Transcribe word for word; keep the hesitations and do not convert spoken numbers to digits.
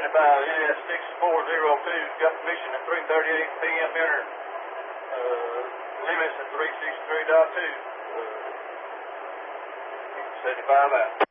seventy-five N S six four zero two, got permission at three thirty-eight P M enter. Uh, limits at three sixty-three point two. Uh, seventy-five out.